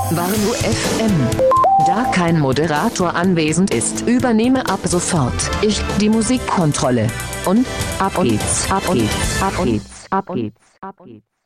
Warnu FM. Da kein Moderator anwesend ist, übernehme ab sofort ich die Musikkontrolle. Und ab geht's, ab geht's, ab geht's, ab geht's, ab geht's.